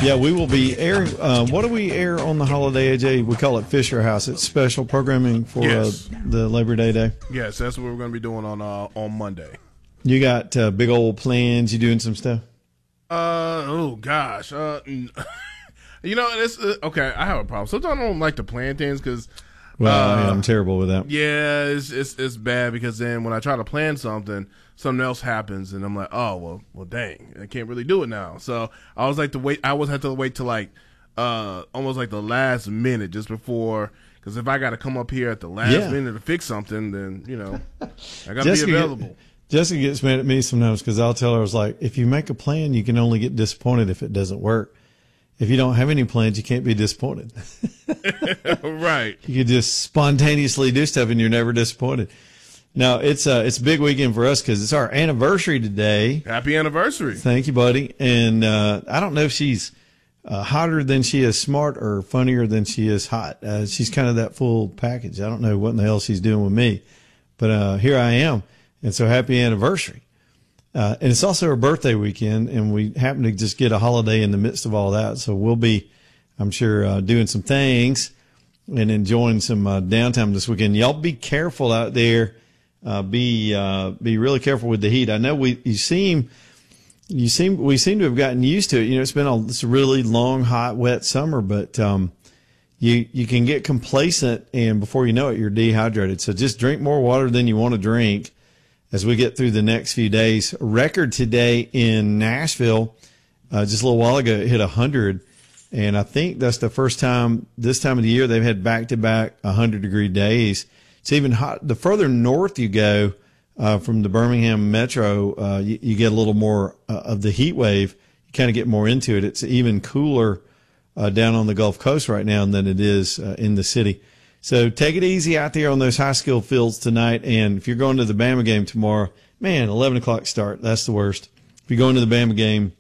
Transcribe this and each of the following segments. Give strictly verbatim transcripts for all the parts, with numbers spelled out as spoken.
Yeah, we will be airing. Uh, what do we air on the holiday, A J? We call it Fisher House. It's special programming for yes. uh, the Labor Day day. Yes, that's what we're going to be doing on uh, on Monday. You got uh, big old plans? You doing some stuff? Uh oh gosh, uh, you know it's uh, okay. I have a problem. Sometimes I don't like to plan things because. Well, uh, yeah, I'm terrible with that. Yeah, it's, it's it's bad because then when I try to plan something, something else happens, and I'm like, oh well, well, dang, I can't really do it now. So I was like to wait. I always have to wait till like, uh, almost like the last minute just before, because if I got to come up here at the last Yeah. minute to fix something, then you know, I got to be available. Get, Jessica gets mad at me sometimes because I'll tell her, I was like, if you make a plan, you can only get disappointed if it doesn't work. If you don't have any plans, you can't be disappointed. Right. You can just spontaneously do stuff and you're never disappointed. Now, it's a, it's a big weekend for us because it's our anniversary today. Happy anniversary. Thank you, buddy. And uh, I don't know if she's uh, hotter than she is smart or funnier than she is hot. Uh, she's kind of that full package. I don't know what in the hell she's doing with me. But uh, here I am. And so happy anniversary. Uh, and it's also her birthday weekend, and we happen to just get a holiday in the midst of all that. So we'll be, I'm sure, uh, doing some things and enjoying some uh, downtime this weekend. Y'all be careful out there. Uh, be uh, be really careful with the heat. I know we you seem you seem we seem to have gotten used to it. You know, it's been a it's a really long, hot, wet summer, but um, you you can get complacent, and before you know it, you're dehydrated. So just drink more water than you want to drink as we get through the next few days. A record today in Nashville, uh, just a little while ago, it hit one hundred. And I think that's the first time this time of the year they've had back-to-back one hundred degree days. It's even hot. The further north you go uh, from the Birmingham metro, uh, you, you get a little more uh, of the heat wave. You kind of get more into it. It's even cooler uh, down on the Gulf Coast right now than it is uh, in the city. So take it easy out there on those high-skill fields tonight. And if you're going to the Bama game tomorrow, man, eleven o'clock start, that's the worst. If you're going to the Bama game,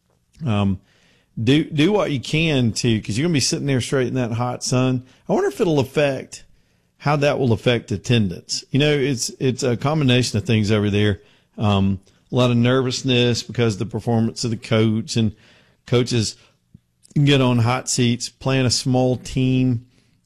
um, do do what you can to, because you're going to be sitting there straight in that hot sun. I wonder if it'll affect, how that will affect attendance. You know, it's it's a combination of things over there. Um, a lot of nervousness because of the performance of the coach, and coaches get on hot seats, playing a small team.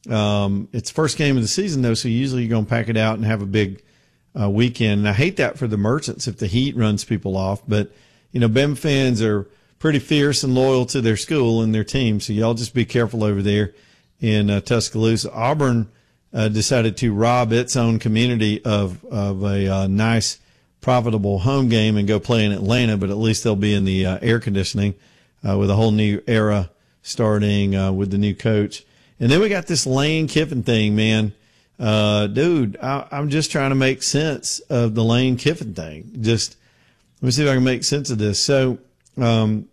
Um, it's first game of the season, though, so usually you're going to pack it out and have a big uh, weekend. And I hate that for the Merchants if the heat runs people off. But, you know, Bama fans are pretty fierce and loyal to their school and their team, so y'all just be careful over there in uh, Tuscaloosa. Auburn uh, decided to rob its own community of, of a uh, nice, profitable home game and go play in Atlanta, but at least they'll be in the uh, air conditioning uh, with a whole new era starting uh, with the new coach. And then we got this Lane Kiffin thing, man. Uh, dude, I, I'm just trying to make sense of the Lane Kiffin thing. Just let me see if I can make sense of this. So, um,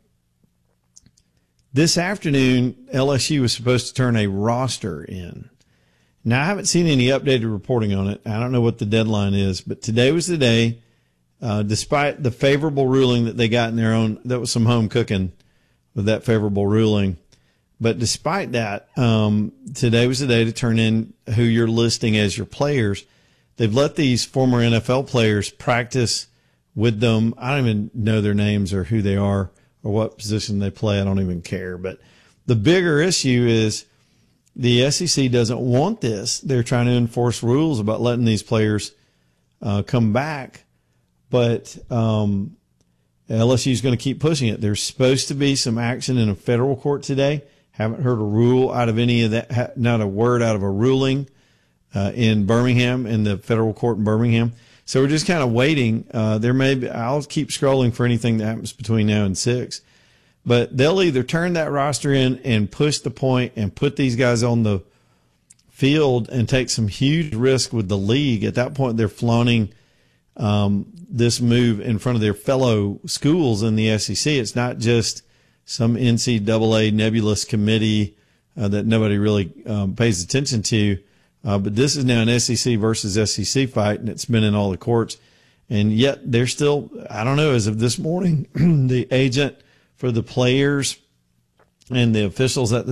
this afternoon, L S U was supposed to turn a roster in. Now, I haven't seen any updated reporting on it. I don't know what the deadline is, but today was the day, uh, despite the favorable ruling that they got in their own, that was some home cooking with that favorable ruling. But despite that, um, today was the day to turn in who you're listing as your players. They've let these former N F L players practice with them. I don't even know their names or who they are or what position they play. I don't even care. But the bigger issue is the S E C doesn't want this. They're trying to enforce rules about letting these players uh, come back. But um, L S U is going to keep pushing it. There's supposed to be some action in a federal court today. Haven't heard a rule out of any of that, not a word out of a ruling uh, in Birmingham, in the federal court in Birmingham. So we're just kind of waiting. Uh, there may be, I'll keep scrolling for anything that happens between now and six. But they'll either turn that roster in and push the point and put these guys on the field and take some huge risk with the league. At that point, they're flaunting um, this move in front of their fellow schools in the S E C. It's not just some N C double A nebulous committee uh, that nobody really um, pays attention to. Uh, but this is now an S E C versus S E C fight, and it's been in all the courts. And yet they're still, I don't know, as of this morning, the agent for the players and the officials at the